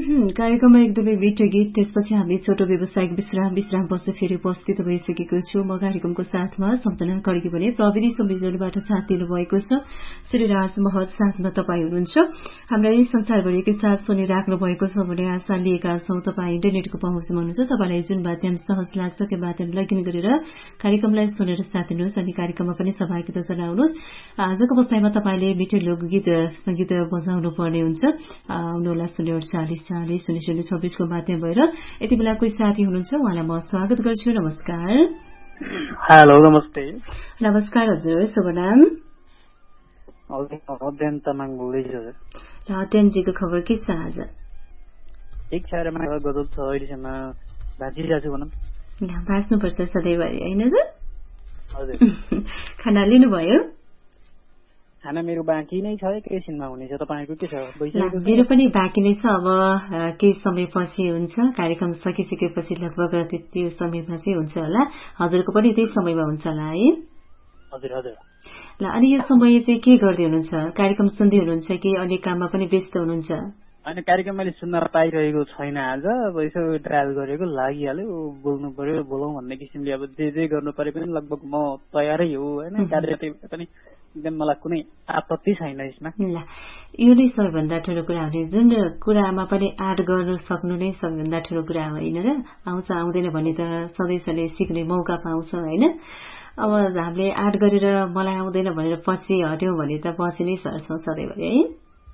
कार्यक्रममा एकदमै मिठो गीत, त्यसपछि हामी छोटो व्यावसायिक विश्रामपछि फेरि उपस्थित भइसकेको छु। म कार्यक्रमको साथमा सम्पना खड्गी भने प्रविधि संयोजनबाट साथ दिनुभएको छ श्रीराज महत, साथमा तपाईँ हुनुहुन्छ। हामीलाई संसारभरिकै साथ सुनिराख्नु भएको छ भने आशा लिएका छौं। तपाईँ इन्टरनेटको पहुँचमा हुनुहुन्छ, तपाईँलाई जुन माध्यम सहज लाग्छ त्यो माध्यम लगइन गरेर कार्यक्रमलाई सुनेर साथ दिनुहोस् अनि कार्यक्रममा पनि सहभागिता जनाउनुहोस्। आजको बसाइमा तपाईँले मिठो लोकगीत संगीत बजाउनु पर्ने हुन्छ। 08040400026 को माध्यम भएर यति बेला कोही साथी हुनुहुन्छ, उहाँलाई म स्वागत गर्छु। नमस्कार। हेलो, नमस्ते। नमस्कार हजुर, शुभ नाम? अध्ययन तामाङ बोल्दैछु हजुर। अध्ययनजीको खबर के छ आज? ठिक छ, गजब छ, अहिलेसम्म बाँचिरहेको छु भनौँ। बाँच्नुपर्छ सधैँभरि, होइन त? हजुर। खाना लिनुभयो? खाना मेरो बाँकी नै छ, एकैछिनमा हुनेछ। तपाईँको के छ? मेरो पनि बाँकी नै छ। अब केही समयपछि हुन्छ, कार्यक्रम सकिसकेपछि लगभग त्यो समयमा चाहिँ हुन्छ होला। हजुरको पनि त्यही समयमा हुन्छ होला है? हजुर हजुर। ल, अनि यो समय चाहिँ के गर्दै हुनुहुन्छ? कार्यक्रम सुन्दै हुनुहुन्छ कि अन्य काममा पनि व्यस्त हुनुहुन्छ? होइन, कार्यक्रम मैले सुन्न पाइरहेको छैन आज। अब यसो ट्रायल गरेको लागिहाल्यो, बोल्नु पर्यो, बोलौँ भन्ने किसिमले। अब जे गर्नु परे पनि लगभग म तयारै हो होइन। कार्य पनि एकदम मलाई कुनै आपत्ति छैन यसमा। ल, यो नै सबैभन्दा ठुलो कुरा हो नि। जुन कुरामा पनि आर्ट गर्न सक्नु नै सबैभन्दा ठुलो कुरा होइन र? आउँछ आउँदैन भने त सधैँ सिक्ने मौका पाउँछ होइन। अब हामीले आर्ट गरेर मलाई आउँदैन भनेर पछि हट्यौं भने त पछि नै सर्छौं सधैँभरि है।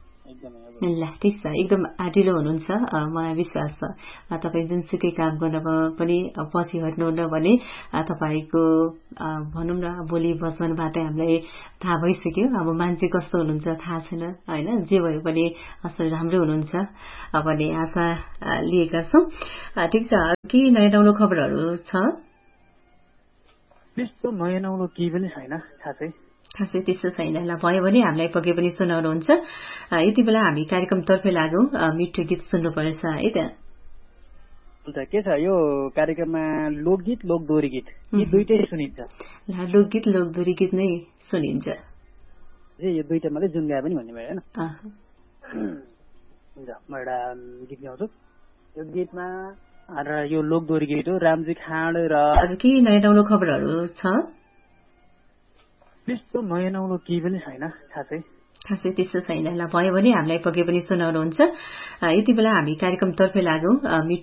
ल, ठिक छ, एकदम आँटिलो हुनुहुन्छ, मलाई विश्वास छ। तपाईँ जुनसुकै काम गर्नमा पनि पछि हट्नुहुन्न भने तपाईँको भनौँ न बोली वचनबाट हामीलाई थाहा भइसक्यो। अब मान्छे कस्तो हुनुहुन्छ थाहा छैन होइन, जे भयो भने असल राम्रो हुनुहुन्छ भन्ने आशा लिएका छौँ। ठिक छ, के नयाँ नौलो खबरहरू छ? त्यस्तो नयाँ नौलो केही पनि छैन खासै त्यस्तो छैन। ल, भयो भने हामीलाई पक्कै पनि सुनाउनुहुन्छ। यति बेला हामी कार्यक्रमतर्फै लागौँ, मिठो गीत सुन्नुपर्छ है त? हुन्छ, के छ यो कार्यक्रममा? लोकगीत, लोकदोहोरी गीत यी दुईटै सुनिन्छ। ल, लोकगीत लोकदोहोरी गीत नै सुनिन्छ। यो दुईटा मात्रै जुन गाए पनि भन्ने भयो होइन। हुन्छ, म एउटा गीत गाउँछु। यो गीतमा यो लोकदोहोरी गीत हो, रामजी खाँड र के नयाँ नौलो खबरहरू छ? त्यस्तो नयाँ नौलो केही पनि छैन खासै त्यस्तो छैन। ल, भयो भने हामीलाई पक्कै पनि सुनाउनुहुन्छ। यति बेला हामी कार्यक्रमतर्फै लागौँ।